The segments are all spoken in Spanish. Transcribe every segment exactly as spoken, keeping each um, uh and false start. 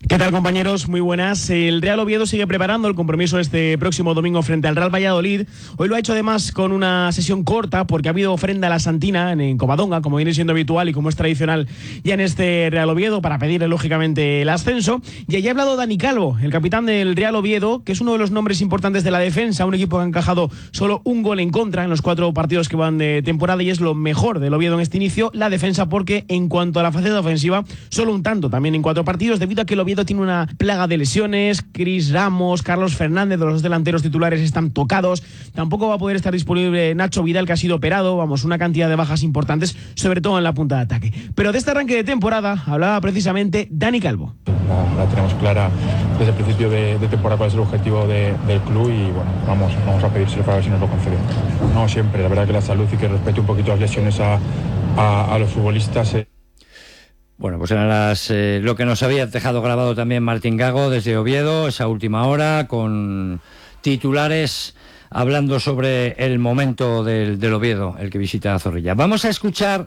¿Qué tal, compañeros? Muy buenas. El Real Oviedo sigue preparando el compromiso este próximo domingo frente al Real Valladolid. Hoy lo ha hecho además con una sesión corta porque ha habido ofrenda a la Santina en Covadonga, como viene siendo habitual y como es tradicional ya en este Real Oviedo, para pedirle lógicamente el ascenso. Y allí ha hablado Dani Calvo, el capitán del Real Oviedo, que es uno de los nombres importantes de la defensa, un equipo que ha encajado solo un gol en contra en los cuatro partidos que van de temporada, y es lo mejor del Oviedo en este inicio, la defensa, porque en cuanto a la faceta ofensiva, solo un tanto también en cuatro partidos, debido a que el Oviedo tiene una plaga de lesiones. Cris Ramos, Carlos Fernández, de los dos delanteros titulares, están tocados. Tampoco va a poder estar disponible Nacho Vidal, que ha sido operado. Vamos, una cantidad de bajas importantes, sobre todo en la punta de ataque. Pero de este arranque de temporada hablaba precisamente Dani Calvo. La, la tenemos clara desde el principio de, de temporada cuál es el objetivo de, del club, y bueno, vamos, vamos a pedírselo para ver si nos lo conceden. No siempre, la verdad que la salud y que respete un poquito las lesiones a, a, a los futbolistas. Eh. Bueno, pues eran las, eh, lo que nos había dejado grabado también Martín Gago desde Oviedo, esa última hora, con titulares hablando sobre el momento del, del Oviedo, el que visita a Zorrilla. Vamos a escuchar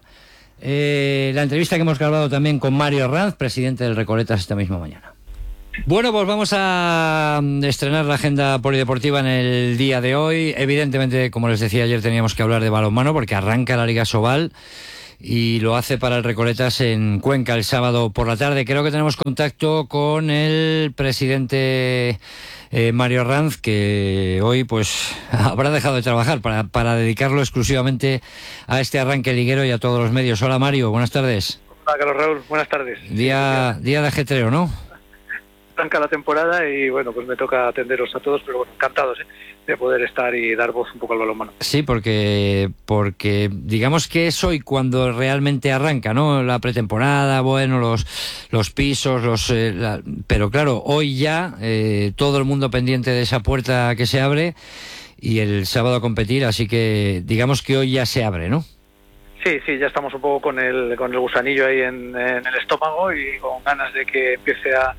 eh, la entrevista que hemos grabado también con Mario Ranz, presidente del Recoletas, esta misma mañana. Bueno, pues vamos a estrenar la agenda polideportiva en el día de hoy. Evidentemente, como les decía ayer, teníamos que hablar de balonmano porque arranca la Liga Sobal, y lo hace para el Recoletas en Cuenca el sábado por la tarde. Creo que tenemos contacto con el presidente eh, Mario Ranz, que hoy pues habrá dejado de trabajar para, para dedicarlo exclusivamente a este arranque liguero y a todos los medios. Hola, Mario, buenas tardes. Hola, Carlos Raúl, buenas tardes. Día, día de ajetreo, ¿no? Arranca la temporada y bueno, pues me toca atenderos a todos, pero bueno, encantados ¿eh? de poder estar y dar voz un poco al balonmano. Sí, porque porque digamos que es hoy cuando realmente arranca, ¿no? La pretemporada, bueno, los los pisos, los eh, la, pero claro, hoy ya eh, todo el mundo pendiente de esa puerta que se abre y el sábado a competir, así que digamos que hoy ya se abre, ¿no? Sí, sí, ya estamos un poco con el con el gusanillo ahí en, en el estómago y con ganas de que empiece a,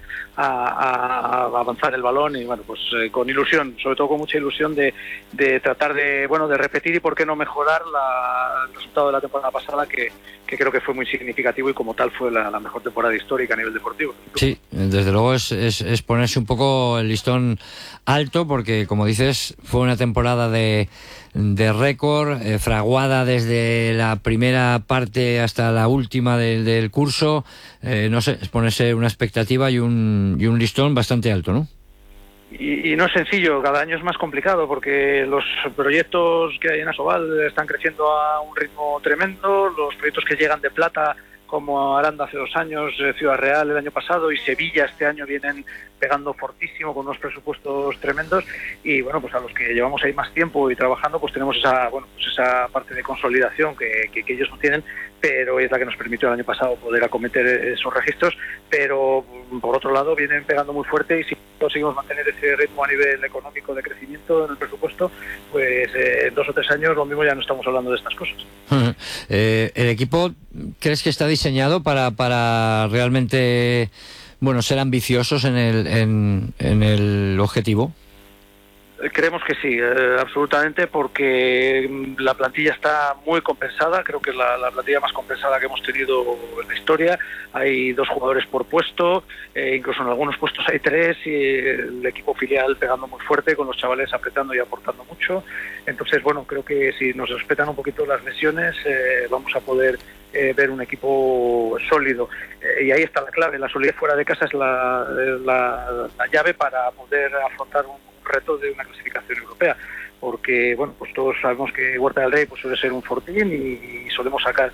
a, a avanzar el balón y bueno, pues eh, con ilusión, sobre todo con mucha ilusión de, de tratar de bueno de repetir y por qué no mejorar la, el resultado de la temporada pasada, que, que creo que fue muy significativo y como tal fue la, la mejor temporada histórica a nivel deportivo. Sí, desde luego es, es, es ponerse un poco el listón alto porque, como dices, fue una temporada de de récord, eh, fraguada desde la primera parte hasta la última del, del curso. Eh, no sé, es ponerse una expectativa y un, y un listón bastante alto, ¿no? Y, y no es sencillo, cada año es más complicado porque los proyectos que hay en Asobal están creciendo a un ritmo tremendo, los proyectos que llegan de plata, como Aranda hace dos años, Ciudad Real el año pasado y Sevilla este año, vienen pegando fortísimo con unos presupuestos tremendos, y bueno, pues a los que llevamos ahí más tiempo y trabajando, pues tenemos esa bueno pues esa parte de consolidación que, que, que ellos no tienen, pero es la que nos permitió el año pasado poder acometer esos registros. Pero por otro lado vienen pegando muy fuerte, y si conseguimos mantener ese ritmo a nivel económico de crecimiento en el presupuesto, pues eh, en dos o tres años lo mismo ya no estamos hablando de estas cosas. eh, ¿El equipo crees que está diseñado para, para realmente bueno ser ambiciosos en el, en, en el objetivo? Creemos que sí, eh, absolutamente, porque la plantilla está muy compensada. Creo que es la, la plantilla más compensada que hemos tenido en la historia. Hay dos jugadores por puesto, eh, incluso en algunos puestos hay tres, y el equipo filial pegando muy fuerte, con los chavales apretando y aportando mucho. Entonces, bueno, creo que si nos respetan un poquito las lesiones, eh, vamos a poder eh, ver un equipo sólido. Eh, y ahí está la clave, la solidez fuera de casa es la, la, la llave para poder afrontar un reto de una clasificación europea, porque bueno, pues todos sabemos que Huerta del Rey pues suele ser un fortín y, y solemos sacar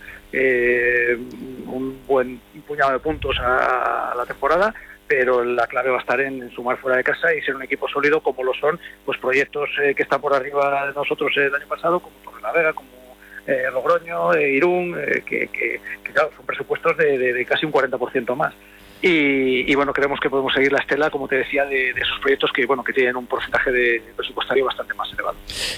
eh, un buen puñado de puntos a, a la temporada, pero la clave va a estar en, en sumar fuera de casa y ser un equipo sólido, como lo son pues proyectos eh, que están por arriba de nosotros el año pasado, como Torrelavega, como eh, Logroño, eh, Irún, eh, que, que, que claro, son presupuestos de, de, de casi un cuarenta por ciento más. Y, y bueno, creemos que podemos seguir la estela, como te decía, de, de esos proyectos que bueno que tienen un porcentaje de presupuestario bastante más elevado.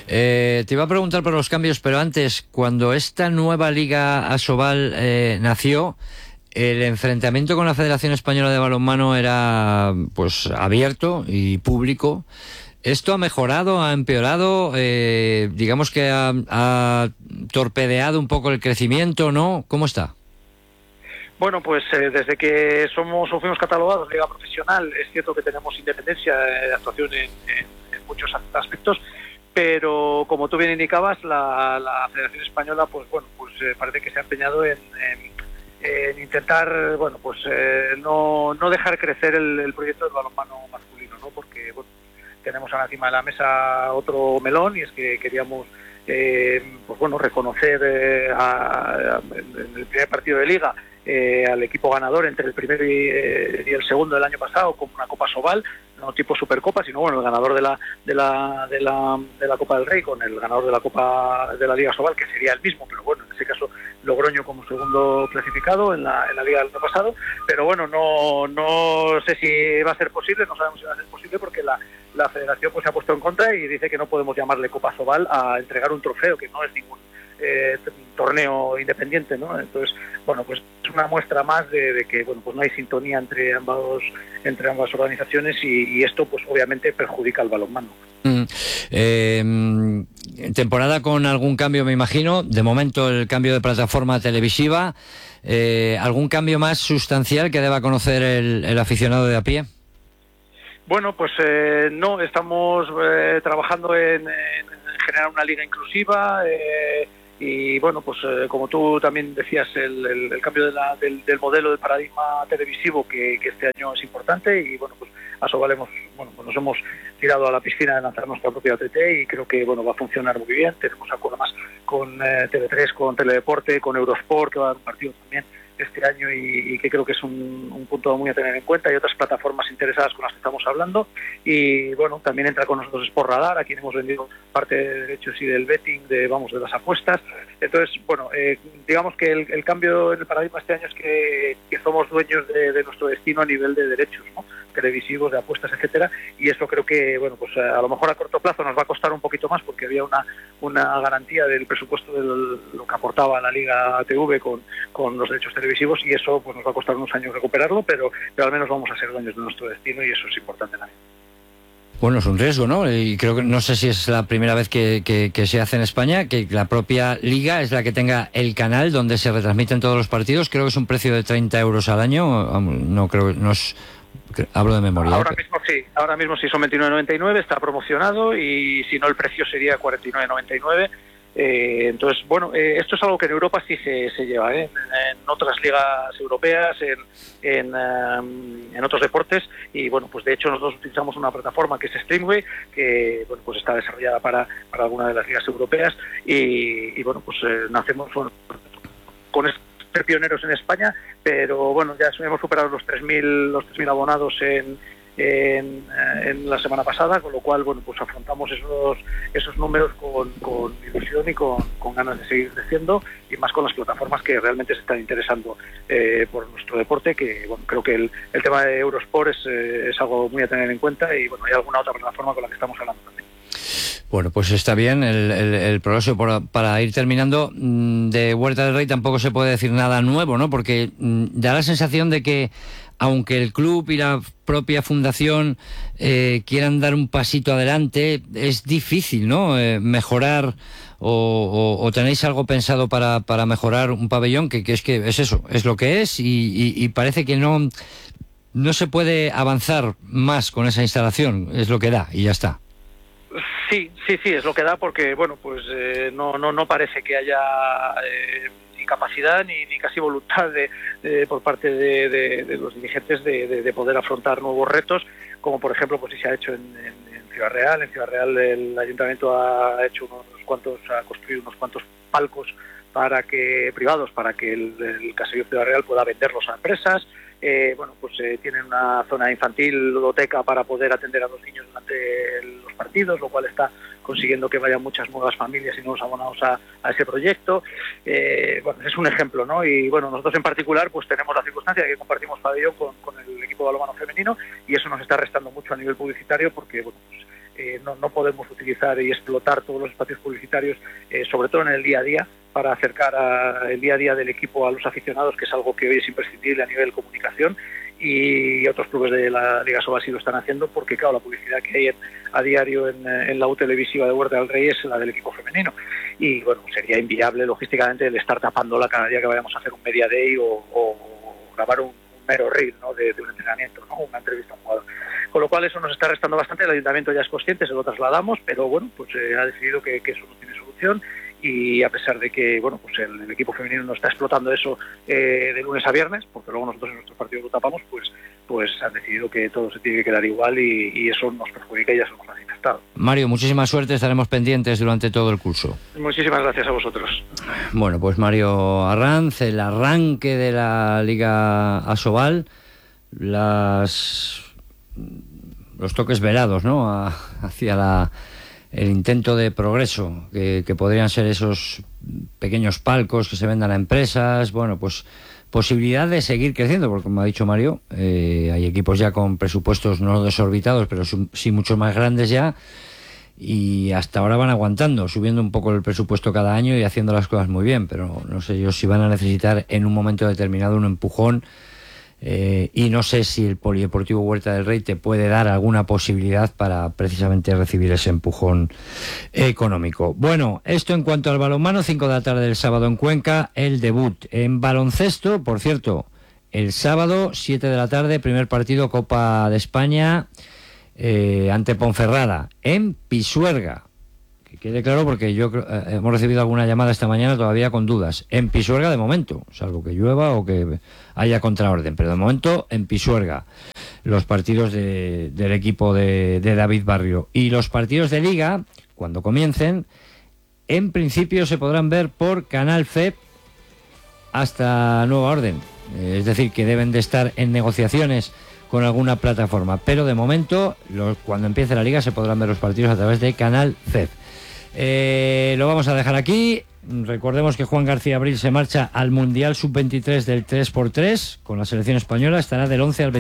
Eh, te iba a preguntar por los cambios, pero antes, cuando esta nueva Liga Asobal eh, nació, el enfrentamiento con la Federación Española de Balonmano era pues abierto y público. ¿Esto ha mejorado, ha empeorado? Eh, digamos que ha, ha torpedeado un poco el crecimiento, ¿no? ¿Cómo está? Bueno, pues eh, desde que somos o fuimos catalogados liga profesional, es cierto que tenemos independencia de actuación en, en, en muchos aspectos, pero como tú bien indicabas, la, la Federación Española, pues bueno, pues eh, parece que se ha empeñado en, en, en intentar, bueno, pues eh, no, no dejar crecer el, el proyecto del balonmano masculino, ¿no? Porque bueno, tenemos encima de la mesa otro melón, y es que queríamos eh, pues bueno, reconocer eh, a, a, en el primer partido de liga eh, al equipo ganador entre el primero y, eh, y el segundo del año pasado como una Copa Sobal, no tipo Supercopa, sino bueno, el ganador de la de la de la de la Copa del Rey con el ganador de la Copa de la Liga Sobal, que sería el mismo, pero bueno, en ese caso Logroño como segundo clasificado en la en la Liga del año pasado, pero bueno, no no sé si va a ser posible, no sabemos si va a ser posible porque la la Federación pues se ha puesto en contra y dice que no podemos llamarle Copa Sobal a entregar un trofeo que no es ningún eh, torneo independiente, ¿no? Entonces, bueno, pues es una muestra más de, de que bueno, pues no hay sintonía entre ambos entre ambas organizaciones y, y esto pues obviamente perjudica al balonmano. Mm. Eh, temporada con algún cambio, me imagino. De momento el cambio de plataforma televisiva. Eh, ¿Algún cambio más sustancial que deba conocer el, el aficionado de a pie? Bueno, pues eh, no, estamos eh, trabajando en, en generar una liga inclusiva eh, y bueno, pues eh, como tú también decías, el, el, el cambio de la, del, del modelo del paradigma televisivo que, que este año es importante y bueno, pues a Sobal hemos, bueno, pues nos hemos tirado a la piscina de lanzar nuestra propia O T T y creo que bueno, va a funcionar muy bien. Tenemos acuerdo más con eh, T V tres, con Teledeporte, con Eurosport, que va a dar un partido también este año y, y que creo que es un, un punto muy a tener en cuenta. Hay otras plataformas interesadas con las que estamos hablando y bueno, también entra con nosotros Sport Radar, a quien hemos vendido parte de derechos y del betting, de vamos de las apuestas. Entonces, bueno, eh, digamos que el, el cambio en el paradigma este año es que, que somos dueños de, de nuestro destino a nivel de derechos, ¿no? Televisivos, de apuestas, etcétera, y eso creo que bueno, pues a lo mejor a corto plazo nos va a costar un poquito más porque había una una garantía del presupuesto de lo que aportaba la Liga T V con, con los derechos televisivos y eso pues nos va a costar unos años recuperarlo, pero, pero al menos vamos a ser dueños de nuestro destino y eso es importante también. Bueno, es un riesgo, ¿no? Y creo que no sé si es la primera vez que, que, que se hace en España, que la propia liga es la que tenga el canal donde se retransmiten todos los partidos. Creo que es un precio de treinta euros al año. No creo, no es, hablo de memoria. Ahora mismo sí, ahora mismo sí son veintinueve noventa y nueve, está promocionado y si no el precio sería cuarenta y nueve noventa y nueve. Eh, entonces, bueno, eh, esto es algo que en Europa sí se, se lleva, ¿eh? en, en otras ligas europeas, en, en, um, en otros deportes y bueno, pues de hecho nosotros utilizamos una plataforma que es Streamway, que bueno, pues está desarrollada para, para alguna de las ligas europeas y, y bueno, pues eh, nacemos bueno, con ser pioneros en España, pero bueno, ya hemos superado los tres mil los tres mil abonados en En, en la semana pasada, con lo cual bueno, pues afrontamos esos esos números con, con ilusión y con, con ganas de seguir creciendo y más con las plataformas que realmente se están interesando eh, por nuestro deporte, que bueno, creo que el, el tema de Eurosport es, eh, es algo muy a tener en cuenta y bueno, hay alguna otra plataforma con la que estamos hablando también. Bueno, pues está bien el, el, el progreso. Por, para ir terminando, de Huerta del Rey tampoco se puede decir nada nuevo, ¿no? Porque da la sensación de que aunque el club y la propia fundación eh, quieran dar un pasito adelante, es difícil, ¿no? Eh, mejorar o, o, o tenéis algo pensado para, para mejorar un pabellón que, que es que es eso, es lo que es y, y, y parece que no, no se puede avanzar más con esa instalación, es lo que da y ya está. Sí, sí, sí, es lo que da porque, bueno, pues eh, no, no, no parece que haya eh, ni capacidad ni, ni casi voluntad de, de por parte de, de, de los dirigentes de, de, de poder afrontar nuevos retos, como por ejemplo, pues sí se ha hecho en, en, en Ciudad Real. En Ciudad Real el ayuntamiento ha hecho unos cuantos, ha construido unos cuantos palcos para que privados para que el, el caserío Ciudad Real pueda venderlos a empresas. Eh, bueno, pues eh, tienen una zona infantil, ludoteca para poder atender a los niños durante los partidos, lo cual está consiguiendo que vayan muchas nuevas familias y nuevos abonados a, a ese proyecto. Eh, bueno, es un ejemplo, ¿no? Y bueno, nosotros en particular pues tenemos la circunstancia de que compartimos pabellón con, con el equipo de balonmano femenino y eso nos está restando mucho a nivel publicitario porque, bueno, pues eh, no, no podemos utilizar y explotar todos los espacios publicitarios, eh, sobre todo en el día a día, para acercar a, el día a día del equipo a los aficionados, que es algo que hoy es imprescindible a nivel de comunicación y otros clubes de la Liga Sobal sí lo están haciendo porque claro, la publicidad que hay en, a diario en, en la U televisiva de Huerta del Rey es la del equipo femenino y bueno, sería inviable logísticamente el estar tapándola cada día que vayamos a hacer un media day o, o, grabar un, un mero reel, ¿no? de, de un entrenamiento, ¿no? Una entrevista a un jugador. Con lo cual eso nos está restando bastante. El ayuntamiento ya es consciente, se lo trasladamos, pero bueno, pues eh, ha decidido que, que eso no tiene solución. Y a pesar de que bueno, pues el, el equipo femenino no está explotando eso eh, de lunes a viernes, porque luego nosotros en nuestros partidos lo tapamos, pues pues han decidido que todo se tiene que quedar igual y, y eso nos perjudica y ya se nos ha manifestado. Mario, muchísima suerte, estaremos pendientes durante todo el curso. Muchísimas gracias a vosotros. Bueno, pues Mario Arranz, el arranque de la Liga Asobal, las los toques velados, ¿no? A, hacia la el intento de progreso, que, que podrían ser esos pequeños palcos que se vendan a empresas, bueno, pues posibilidad de seguir creciendo, porque como ha dicho Mario, eh, hay equipos ya con presupuestos no desorbitados, pero sí mucho más grandes ya, y hasta ahora van aguantando, subiendo un poco el presupuesto cada año y haciendo las cosas muy bien, pero no sé yo si van a necesitar en un momento determinado un empujón. Eh, y no sé si el Polideportivo Huerta del Rey te puede dar alguna posibilidad para precisamente recibir ese empujón económico. Bueno, esto en cuanto al balonmano, cinco de la tarde del sábado en Cuenca, el debut en baloncesto, por cierto, el sábado, siete de la tarde, primer partido Copa de España eh, ante Ponferrada, en Pisuerga. Que quede claro, porque yo eh, hemos recibido alguna llamada esta mañana todavía con dudas. En Pisuerga de momento, salvo que llueva o que haya contraorden, pero de momento en Pisuerga. Los partidos de, del equipo de, de David Barrio. Y los partidos de Liga, cuando comiencen, en principio se podrán ver por Canal F E P hasta nueva orden. Eh, es decir, que deben de estar en negociaciones con alguna plataforma. Pero de momento, los, cuando empiece la Liga, se podrán ver los partidos a través de Canal F E P. Eh, lo vamos a dejar aquí. Recordemos que Juan García Abril se marcha al Mundial sub veintitrés del tres por tres con la selección española, estará del once al